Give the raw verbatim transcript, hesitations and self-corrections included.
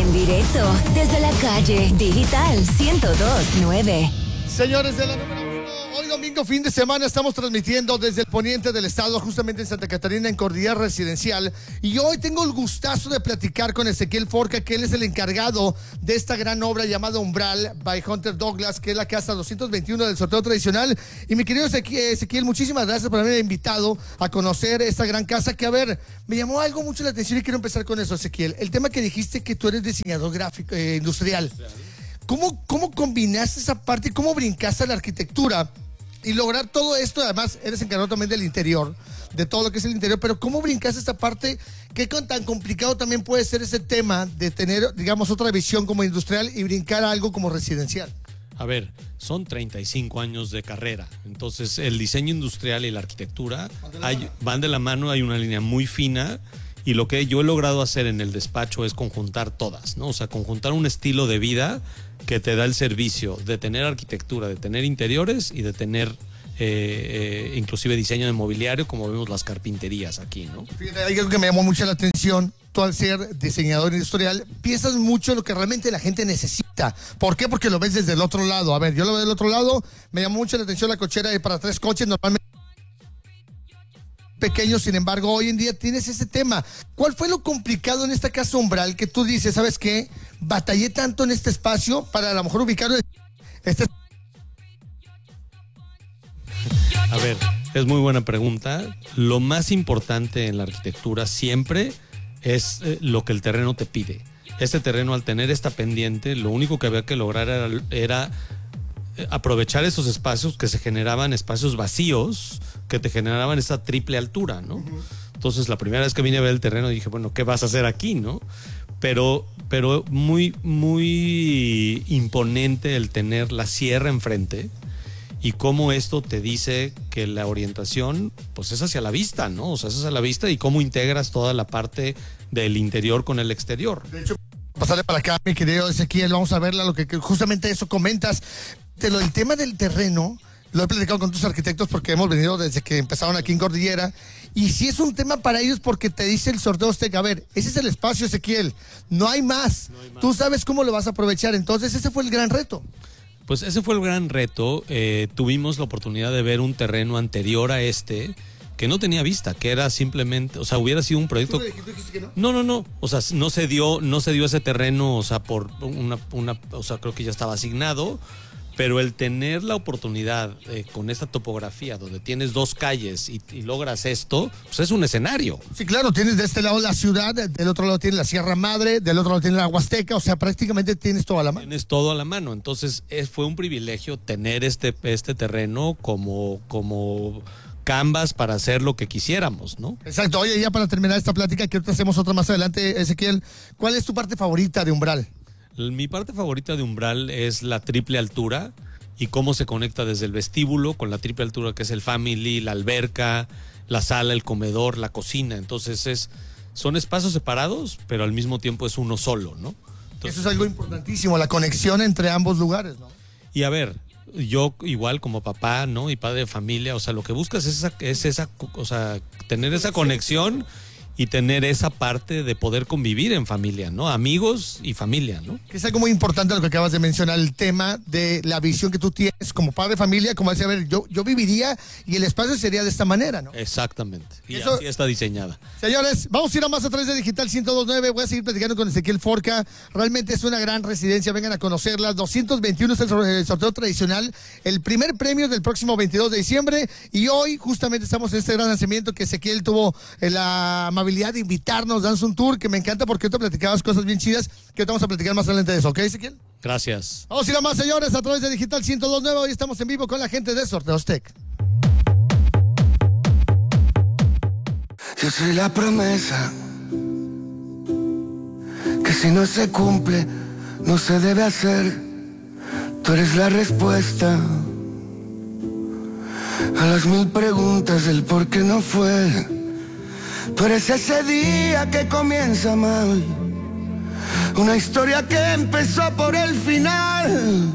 En directo, desde la calle Digital ciento dos punto nueve. Señores de la número uno, hoy domingo, fin de semana, estamos transmitiendo desde el poniente del estado, justamente en Santa Catarina, en Cordillera Residencial. Y hoy tengo el gustazo de platicar con Ezequiel Forca, que él es el encargado de esta gran obra llamada Umbral by Hunter Douglas, que es la casa doscientos veintiuno del sorteo tradicional. Y mi querido Ezequiel, muchísimas gracias por haberme invitado a conocer esta gran casa, que a ver, me llamó algo mucho la atención y quiero empezar con eso, Ezequiel. El tema que dijiste que tú eres diseñador gráfico, eh, industrial. ¿Cómo, ¿Cómo combinaste esa parte y cómo brincaste a la arquitectura y lograr todo esto? Además, eres encargado también del interior, de todo lo que es el interior, pero ¿cómo brincaste esta parte? ¿Qué tan complicado también puede ser ese tema de tener, digamos, otra visión como industrial y brincar a algo como residencial? A ver, son treinta y cinco años de carrera, entonces el diseño industrial y la arquitectura van de la, hay, van de la mano, hay una línea muy fina. Y lo que yo he logrado hacer en el despacho es conjuntar todas, ¿no? O sea, conjuntar un estilo de vida que te da el servicio de tener arquitectura, de tener interiores y de tener eh, eh, inclusive diseño de mobiliario, como vemos las carpinterías aquí, ¿no? Fíjate, hay algo que me llamó mucho la atención. Tú, al ser diseñador industrial, piensas mucho en lo que realmente la gente necesita. ¿Por qué? Porque lo ves desde el otro lado. A ver, yo lo veo del otro lado, me llamó mucho la atención la cochera de para tres coches, normalmente pequeños, sin embargo, hoy en día tienes ese tema. ¿Cuál fue lo complicado en esta casa Umbral que tú dices, sabes qué, batallé tanto en este espacio para a lo mejor ubicarlo? Este... A ver, es muy buena pregunta. Lo más importante en la arquitectura siempre es eh, lo que el terreno te pide. Este terreno, al tener esta pendiente, lo único que había que lograr era, era aprovechar esos espacios que se generaban, espacios vacíos que te generaban esa triple altura, ¿no? Uh-huh. Entonces, la primera vez que vine a ver el terreno dije, bueno, ¿qué vas a hacer aquí, no? Pero, pero muy, muy imponente el tener la sierra enfrente y cómo esto te dice que la orientación, pues, es hacia la vista, ¿no? O sea, es hacia la vista y cómo integras toda la parte del interior con el exterior. De hecho, pasarle para acá, mi querido Ezequiel, vamos a verla, lo que justamente eso comentas. De lo, el tema del terreno, lo he platicado con tus arquitectos porque hemos venido desde que empezaron aquí en Cordillera, y sí es un tema para ellos porque te dice el sorteo Azteca, a ver, ese es el espacio, Ezequiel, no hay más, no hay más. Tú sabes cómo lo vas a aprovechar, entonces ese fue el gran reto. Pues ese fue el gran reto. Eh, tuvimos la oportunidad de ver un terreno anterior a este que no tenía vista, que era simplemente, o sea, hubiera sido un proyecto. ¿Tú dijiste que no? No, no, no. O sea, no se dio, no se dio ese terreno, o sea, por una, una, o sea, creo que ya estaba asignado. Pero el tener la oportunidad eh, con esta topografía donde tienes dos calles y, y logras esto, pues es un escenario. Sí, claro, tienes de este lado la ciudad, del otro lado tienes la Sierra Madre, del otro lado tienes la Huasteca, o sea, prácticamente tienes todo a la mano. Tienes todo a la mano, entonces es, fue un privilegio tener este, este terreno como, como canvas para hacer lo que quisiéramos, ¿no? Exacto. Oye, ya para terminar esta plática, que ahorita hacemos otra más adelante, Ezequiel, ¿cuál es tu parte favorita de Umbral? Mi parte favorita de Umbral es la triple altura y cómo se conecta desde el vestíbulo con la triple altura, que es el family, la alberca, la sala, el comedor, la cocina. Entonces es, son espacios separados, pero al mismo tiempo es uno solo, ¿no? Entonces, eso es algo importantísimo, la conexión entre ambos lugares, ¿no? Y a ver, yo igual como papá, ¿no? Y padre de familia, o sea, lo que buscas es esa, es esa, o sea, tener esa conexión y tener esa parte de poder convivir en familia, ¿no? Amigos y familia, ¿no? Que es algo muy importante lo que acabas de mencionar, el tema de la visión que tú tienes como padre de familia, como decía, a ver, yo, yo viviría y el espacio sería de esta manera, ¿no? Exactamente. Y eso, así está diseñada. Señores, vamos a ir a más a través de Digital ciento dos punto nueve. Voy a seguir platicando con Ezequiel Forca. Realmente es una gran residencia, vengan a conocerla. doscientos veintiuno es el sorteo tradicional, el primer premio del próximo veintidós de diciembre. Y hoy justamente estamos en este gran lanzamiento que Ezequiel tuvo la amabilidad de invitarnos, darnos un tour, que me encanta porque tú platicabas cosas bien chidas que te vamos a platicar más adelante de eso, ¿ok, Ezequiel? Gracias. Vamos a ir a más, señores, a través de Digital ciento dos punto nueve. Hoy estamos en vivo con la gente de Sorteos Tech. Yo soy la promesa que si no se cumple, no se debe hacer. Tú eres la respuesta a las mil preguntas del por qué no fue. Tú eres ese día que comienza mal, una historia que empezó por el final.